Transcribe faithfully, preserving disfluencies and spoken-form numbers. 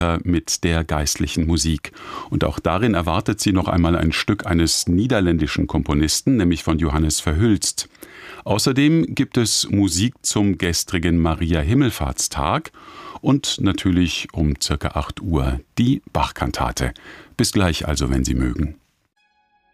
mit der geistlichen Musik. Und auch darin erwartet sie noch einmal ein Stück eines niederländischen Komponisten, nämlich von Johannes Verhulst. Außerdem gibt es Musik zum gestrigen Maria-Himmelfahrtstag und natürlich um circa acht Uhr die Bach-Kantate. Bis gleich also, wenn Sie mögen.